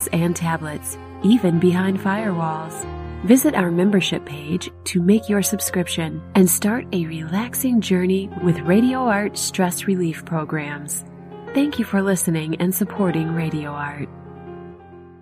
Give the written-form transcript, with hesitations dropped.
and tablets, even behind firewalls. Visit our membership page to make your subscription and start a relaxing journey with Radio Art stress relief programs. Thank you for listening and supporting Radio Art.